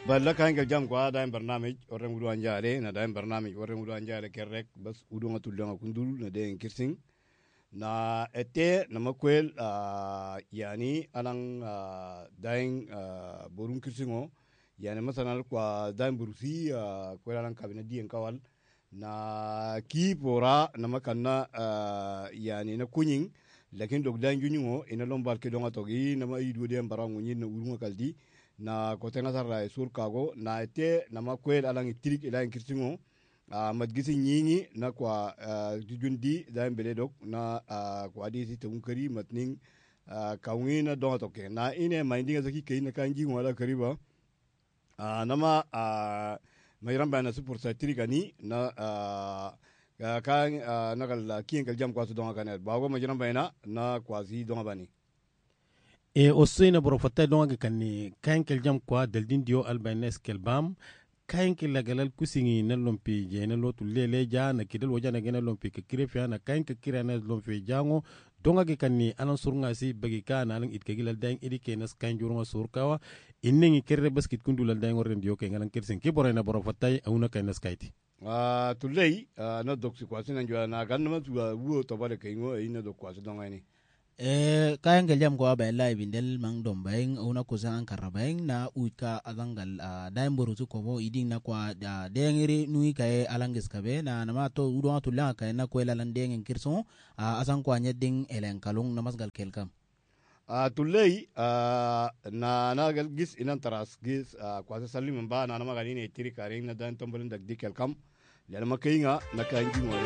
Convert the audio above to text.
balla kan ga jam kwa da barnamij orren wudu anjare na da barnamij orren wudu anjare kerrek bas wudu ngatul kundul na de kirsing na ete na makwel yani alang daing borun kirsingo yani masanal kwa daing burusi kwel alang kabina dien kawal na ki pora na makanna yani na kunying lakin dog daing junyingo ina lombal ke donga togi na ma idu de barango nyin na urunga kaldi na kotenga sarra sur kago na ete na makwel alang tirik ila kirsingo madgisi nyingi na kwa jujundi da mbele dok na kwa disi te unkari matning kaungi na donga toke na ine mindinga zaki kai na kanji wala kariba nama mayran bana su porsa tirigani na kan na kal kien kal jam kwa su donga kanet bago mayran bana na kwa zi donga bani e osina brofata donga kanni kan kal jam kwa daldin dio albanes kelbam kayan ki lagalal kusingi na lompi je na lotu lele ja na kidal waja na gena lompi ka kirefia na kayan ka kira na lompi jango donga ke kanni alan surunga si bagi ka na alan itka gilal daing idi ke nas kayan jurunga surkawa innengi kerre baskit kundulal daing oren dio ke ngalan kirsen ke bore na boro fatai auna kayan nas kaiti tulei na doksi kwasi na jwa na ganna ma tuwa wo to bale kaingo ina dok kwasi donga ni kayan galjam ko ba live indel mang dombaing una ko sa karabaing na uika adangal daim borutu ko bo iding na kwa dengiri nui kay alangis kabe na nama to udo to la kay na ko lalan deng kirso asan kwa nyeding elen kalung na masgal kelkam tulei na gal gis inan taras gis kwasi salim ba na nama ganine tiri karing na dan tombolin dak dikel kam lelma kainga na kanji